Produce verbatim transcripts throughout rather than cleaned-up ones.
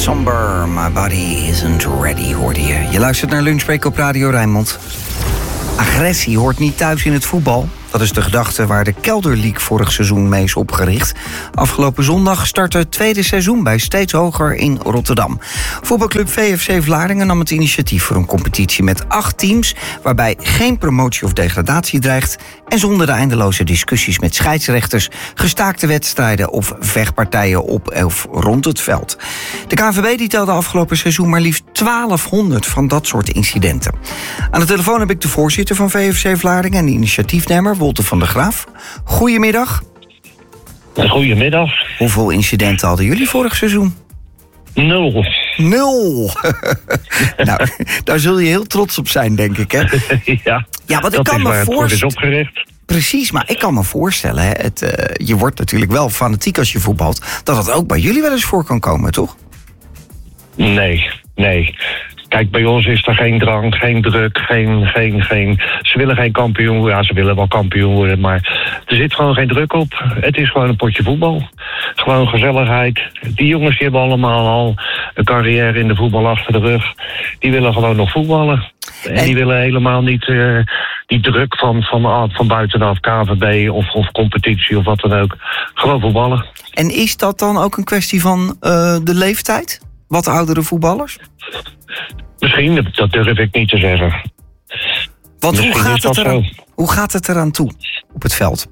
Somber, my body isn't ready, hoorde je. Je luistert naar Lunchbreak op Radio Rijnmond. Agressie hoort niet thuis in het voetbal. Dat is de gedachte waar de Kelder League vorig seizoen mee is opgericht. Afgelopen zondag startte het tweede seizoen bij Steeds Hoger in Rotterdam. Voetbalclub V F C Vlaardingen nam het initiatief voor een competitie met acht teams, waarbij geen promotie of degradatie dreigt en zonder de eindeloze discussies met scheidsrechters, gestaakte wedstrijden of vechtpartijen op of rond het veld. De K N V B die telde afgelopen seizoen maar liefst twaalfhonderd van dat soort incidenten. Aan de telefoon heb ik de voorzitter van V F C Vlaardingen en de initiatiefnemer Wolter van der Graaf. Goedemiddag. Goedemiddag. Hoeveel incidenten hadden jullie vorig seizoen? Nul. Nul! Nou, daar zul je heel trots op zijn, denk ik, hè? Ja, ja want dat ik kan is me waar het wordt is voorst- opgericht. Precies, maar ik kan me voorstellen, hè, het, uh, je wordt natuurlijk wel fanatiek als je voetbalt, dat het ook bij jullie wel eens voor kan komen, toch? Nee, nee. Kijk, bij ons is er geen drang, geen druk, geen, geen, geen... Ze willen geen kampioen worden. Ja, ze willen wel kampioen worden, maar er zit gewoon geen druk op. Het is gewoon een potje voetbal. Gewoon gezelligheid. Die jongens die hebben allemaal al een carrière in de voetbal achter de rug. Die willen gewoon nog voetballen. En, en die willen helemaal niet uh, die druk van, van, van buitenaf, K N V B of, of competitie of wat dan ook. Gewoon voetballen. En is dat dan ook een kwestie van uh, de leeftijd? Wat oudere voetballers? Misschien, dat durf ik niet te zeggen. Want hoe gaat, het eraan, zo. hoe gaat het eraan toe op het veld?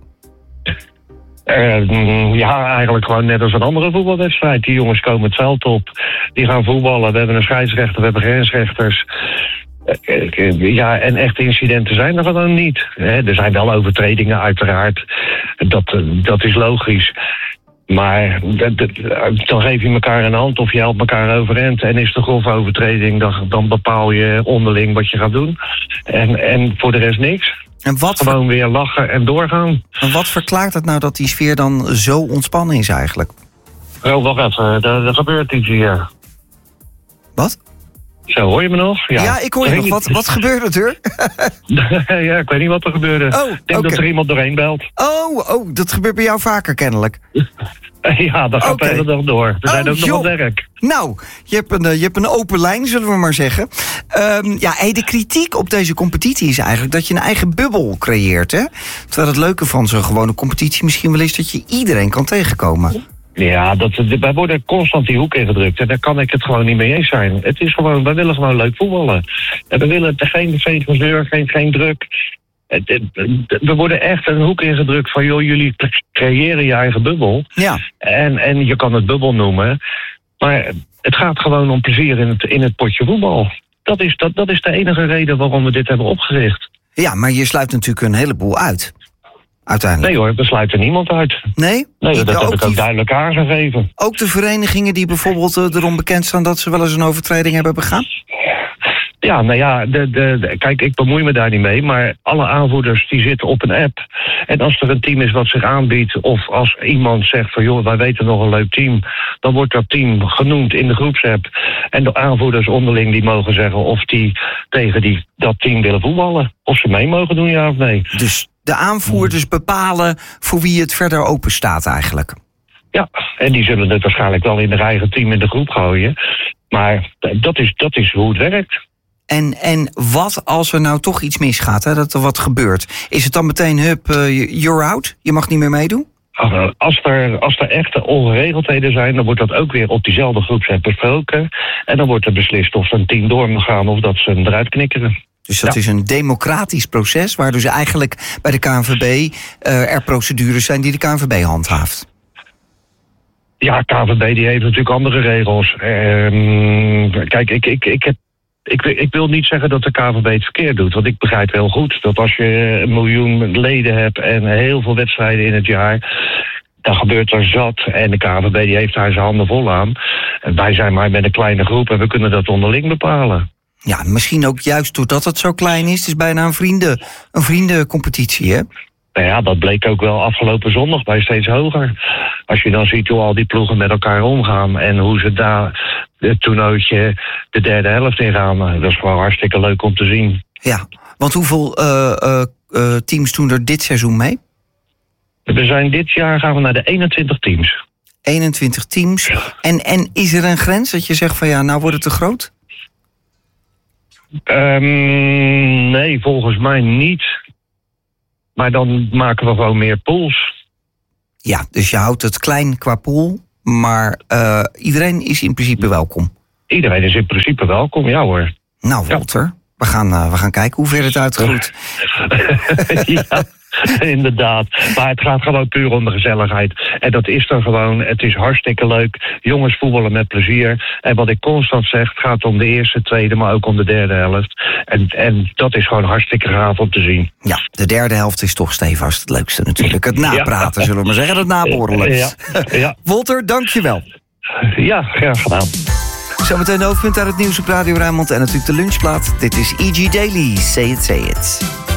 Uh, ja, eigenlijk gewoon net als een andere voetbalwedstrijd. Die jongens komen het veld op, die gaan voetballen. We hebben een scheidsrechter, we hebben grensrechters. Uh, ja, en echte incidenten zijn er gewoon niet. Hè, er zijn wel overtredingen, uiteraard. Dat, uh, dat is logisch. Maar dan geef je elkaar een hand of je helpt elkaar overeind. En is de grove overtreding, dan, dan bepaal je onderling wat je gaat doen. En, en voor de rest niks. En wat Gewoon weer lachen en doorgaan. En wat verklaart het nou dat die sfeer dan zo ontspannen is eigenlijk? Oh, wacht even, er, er gebeurt iets hier. Wat? Zo, hoor je me nog? Ja, ja ik hoor je nog. Wat, wat gebeurde er? Ja, ik weet niet wat er gebeurde. Oh, ik denk okay. dat er iemand doorheen belt. Oh, oh, dat gebeurt bij jou vaker kennelijk. Ja, dat gaat okay. de hele dag door. Er oh, zijn ook nog wel werk. Nou, je hebt, een, je hebt een open lijn, zullen we maar zeggen. Um, ja, hey, de kritiek op deze competitie is eigenlijk dat je een eigen bubbel creëert, hè? Terwijl het leuke van zo'n gewone competitie misschien wel is dat je iedereen kan tegenkomen. Ja, dat, wij worden constant die hoek ingedrukt. En daar kan ik het gewoon niet mee eens zijn. Het is gewoon, wij willen gewoon leuk voetballen. En we willen geen veegenzeur, geen, geen druk. We worden echt een hoek ingedrukt van, joh, jullie creëren je eigen bubbel. Ja. En, en je kan het bubbel noemen. Maar het gaat gewoon om plezier in het, in het potje voetbal. Dat is, dat, dat is de enige reden waarom we dit hebben opgericht. Ja, maar je sluit natuurlijk een heleboel uit. Uiteindelijk. Nee hoor, we sluiten niemand uit. Nee? Nee, dat de, heb ik ook die, duidelijk aangegeven. Ook de verenigingen die bijvoorbeeld uh, erom bekend staan dat ze wel eens een overtreding hebben begaan? Ja, nou ja, de, de, de, kijk, ik bemoei me daar niet mee, maar alle aanvoerders die zitten op een app. En als er een team is wat zich aanbiedt, of als iemand zegt van, joh, wij weten nog een leuk team, dan wordt dat team genoemd in de groepsapp. En de aanvoerders onderling die mogen zeggen of die tegen die, dat team willen voetballen. Of ze mee mogen doen, ja of nee. Dus de aanvoerders bepalen voor wie het verder open staat eigenlijk? Ja, en die zullen het waarschijnlijk wel in hun eigen team in de groep gooien. Maar dat is, dat is hoe het werkt. En, en wat als er nou toch iets misgaat, hè, dat er wat gebeurt? Is het dan meteen, hup, uh, you're out? Je mag niet meer meedoen? Als er, als er echte ongeregeldheden zijn, dan wordt dat ook weer op diezelfde groepsapp besproken. En dan wordt er beslist of een team door mag gaan of dat ze hem eruit knikkeren. Dus dat ja. is een democratisch proces waar dus eigenlijk bij de K N V B uh, er procedures zijn die de K N V B handhaaft. Ja, K N V B die heeft natuurlijk andere regels. Um, kijk, ik, ik, ik heb Ik, ik wil niet zeggen dat de K N V B het verkeerd doet. Want ik begrijp heel goed dat als je een miljoen leden hebt en heel veel wedstrijden in het jaar, dan gebeurt er zat. En de K N V B die heeft daar zijn handen vol aan. En wij zijn maar met een kleine groep en we kunnen dat onderling bepalen. Ja, misschien ook juist doordat het zo klein is. Het is bijna een, vrienden, een vriendencompetitie, hè? Nou ja, dat bleek ook wel afgelopen zondag bij Steeds Hoger. Als je dan ziet hoe al die ploegen met elkaar omgaan en hoe ze daar het toernooitje de derde helft ingaan, dat is gewoon hartstikke leuk om te zien. Ja, want hoeveel uh, uh, uh, teams doen er dit seizoen mee? We zijn dit jaar gaan we naar de eenentwintig teams. eenentwintig teams. En, en is er een grens dat je zegt van ja, nou wordt het te groot? Um, nee, volgens mij niet. Maar dan maken we gewoon meer pools. Ja, dus je houdt het klein qua pool, maar uh, iedereen is in principe welkom. Iedereen is in principe welkom, ja hoor. Nou, Walter, ja. we, gaan, uh, we gaan kijken hoe ver het uitgroeit. Ja, inderdaad. Maar het gaat gewoon puur om de gezelligheid. En dat is dan gewoon, het is hartstikke leuk. Jongens voetballen met plezier. En wat ik constant zeg, het gaat om de eerste, tweede, maar ook om de derde helft. En, en dat is gewoon hartstikke gaaf om te zien. Ja, de derde helft is toch stevast het leukste natuurlijk. Het napraten, ja. Zullen we maar zeggen, het naborrelen. Ja. Ja. Walter, dank je wel. Ja, graag gedaan. Zometeen de hoofdpunt uit het nieuws op Radio Rijnmond en natuurlijk de lunchplaat. Dit is E G Daily, Say It, Say It.